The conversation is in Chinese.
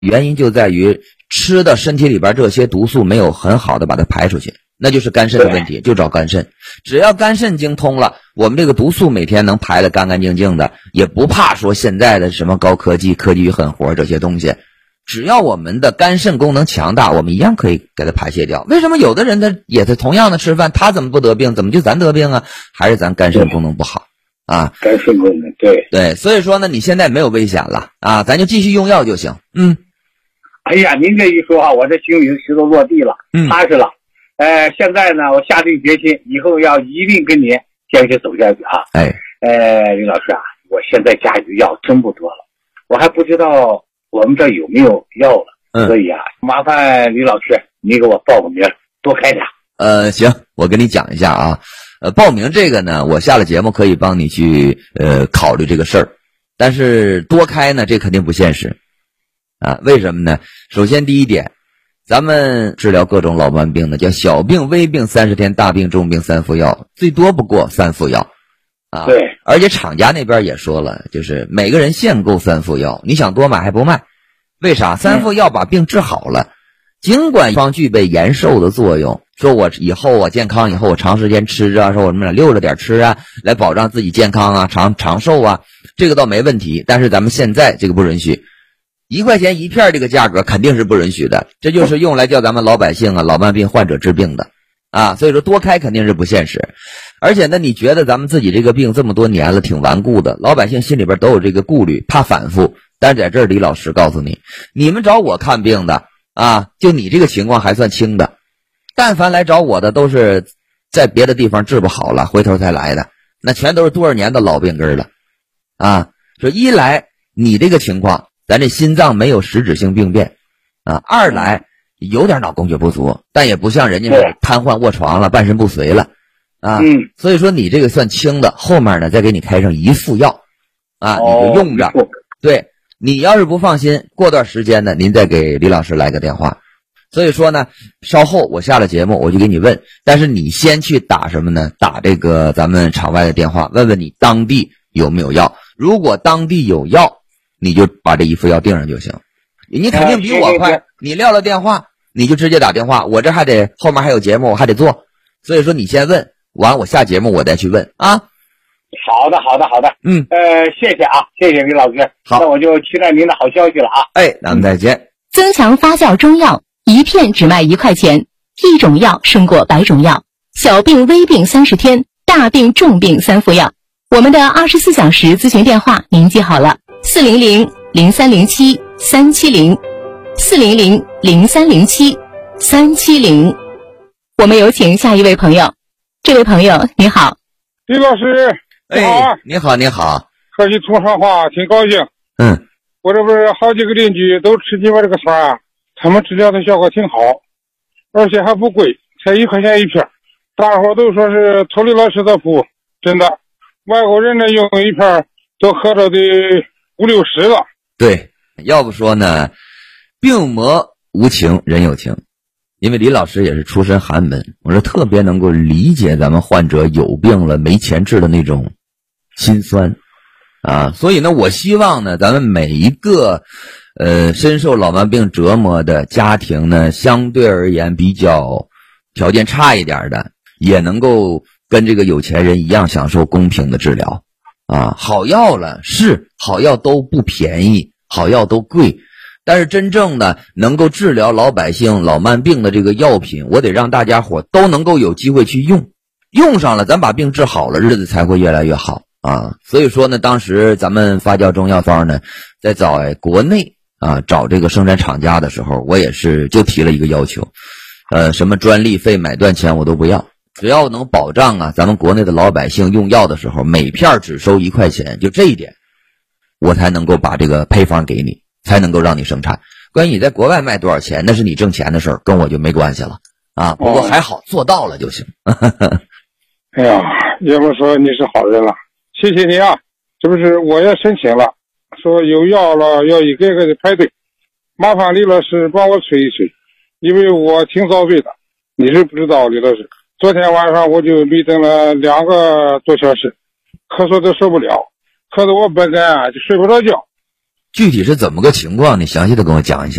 原因就在于吃的身体里边这些毒素没有很好的把它排出去，那就是肝肾的问题，就找肝肾。只要肝肾经通了，我们这个毒素每天能排得干干净净的，也不怕说现在的什么高科技、科技与狠活这些东西。只要我们的肝肾功能强大，我们一样可以给它排泄掉。为什么有的人他也是同样的吃饭，他怎么不得病，怎么就咱得病啊？还是咱肝肾功能不好啊？ 肝肾功能对， 所以说呢，你现在没有危险了啊，咱就继续用药就行。 哎呀，您这一说啊，我这心里的石头落地了，踏实了。现在呢，我下定决心，以后要一定跟您坚持走下去啊。李老师啊，我现在家里药真不多了，我还不知道我们这有没有药了，所以啊，麻烦李老师你给我报个名，多开点。 行，我跟你讲一下啊。报名这个呢，我下了节目可以帮你去考虑这个事儿，但是多开呢，这肯定不现实啊。为什么呢？首先第一点，咱们治疗各种老慢病呢，叫小病微病30天，大病重病3副药，最多不过3副药啊。 对， 而且厂家那边也说了，就是每个人限购3副药，你想多买还不卖。为啥？3副药把病治好了，尽管方具备延寿的作用，说我以后我健康以后我长时间吃啊，说我们溜着点吃啊，来保障自己健康啊，长寿啊，这个倒没问题。但是咱们现在这个不允许，1块钱1片这个价格肯定是不允许的，这就是用来叫咱们老百姓啊、老慢病患者治病的啊。所以说多开肯定是不现实。而且呢，你觉得咱们自己这个病这么多年了挺顽固的，老百姓心里边都有这个顾虑，怕反复。但是在这儿李老师告诉你，你们找我看病的啊，就你这个情况还算轻的，但凡来找我的都是在别的地方治不好了回头才来的，那全都是多少年的老病根了啊。说一来你这个情况咱这心脏没有实质性病变啊，二来有点脑供血不足，但也不像人家是瘫痪卧床了半身不遂了啊。所以说你这个算轻的，后面呢再给你开上1副药啊，你就用着。对，你要是不放心，过段时间呢您再给李老师来个电话。所以说呢，稍后我下了节目我就给你问，但是你先去打什么呢？打这个咱们场外的电话，问问你当地有没有药。如果当地有药，你就把这1副药订上就行。你肯定比我快，你撂了电话你就直接打电话，我这还得后面还有节目我还得做。所以说你先问完，我下节目我再去问啊。 好的谢谢啊，谢谢李老师。好，那我就期待您的好消息了啊。 咱们再见。 增强发酵中药，1片只卖1块钱，1种药胜过100种药。小病微病30天，大病重病3副药。我们的24小时咨询电话您记好了，400-0307-370，400-0307-370。我们有请下一位朋友。这位朋友你好。 李老师你好啊。 你好你好。 和你通上话挺高兴。我这不是好几个邻居都吃你们这个团啊，他们治疗的效果挺好，而且还不贵，才1块钱1片。大伙都说是托李老师的福，真的，外国人呢用1片都喝着得50-60了。 对，要不说呢，病魔无情人有情。因为李老师也是出身寒门，我是特别能够理解咱们患者有病了没钱治的那种心酸啊。所以呢，我希望呢，咱们每一个深受老慢病折磨的家庭呢，相对而言比较条件差一点的，也能够跟这个有钱人一样享受公平的治疗啊。好药了，是好药都不便宜，好药都贵，但是真正的能够治疗老百姓老慢病的这个药品，我得让大家伙都能够有机会去用，用上了咱把病治好了，日子才会越来越好啊。所以说呢，当时咱们发酵中药方呢，在找国内啊找这个生产厂家的时候，我也是就提了一个要求，什么专利费买断钱我都不要，只要能保障啊咱们国内的老百姓用药的时候每片只收1块钱，就这一点我才能够把这个配方给你，才能够让你生产。关于你在国外卖多少钱，那是你挣钱的事儿，跟我就没关系了啊。不过还好做到了就行。 哎呀，要不说你是好人了，谢谢你啊。这不是我也申请了，说有药了要一个个的排队，麻烦李老师帮我催一催，因为我挺遭罪的。你是不知道，李老师，昨天晚上我就没等了2个多小时，咳嗽都受不了，咳得我本来就睡不着觉。 具体是怎么个情况？你详细的跟我讲一下。